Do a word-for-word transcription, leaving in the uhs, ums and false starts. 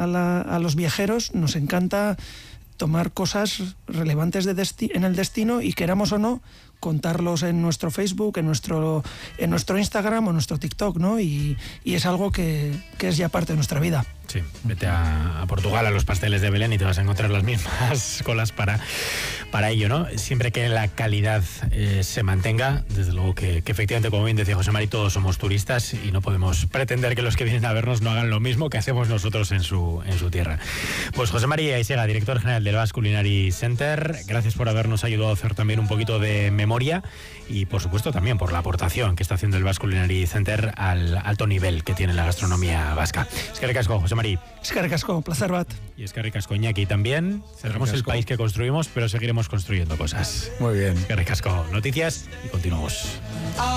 a, la, a los viajeros nos encanta tomar cosas relevantes de desti- en el destino y, queramos o no, contarlos en nuestro Facebook, en nuestro, en nuestro Instagram o nuestro TikTok, ¿no? Y, y es algo que, que es ya parte de nuestra vida. Sí, vete a, a Portugal, a los pasteles de Belén, y te vas a encontrar las mismas colas para, para ello, ¿no? Siempre que la calidad eh, se mantenga, desde luego que, que efectivamente, como bien decía José Mari, todos somos turistas y no podemos pretender que los que vienen a vernos no hagan lo mismo que hacemos nosotros en su, en su tierra. Pues José Mari Aisega, director general del Basque Culinary Center, gracias por habernos ayudado a hacer también un poquito de memoria y, por supuesto, también por la aportación que está haciendo el Basque Culinary Center al alto nivel que tiene la gastronomía vasca. Es que ricasco, José Mari. Es que ricasco, placer bat. Y es que ricasco, Iñaki, también. Cerramos el país que construimos, pero seguiremos construyendo cosas. Muy bien. Es que ricasco. Noticias y continuamos.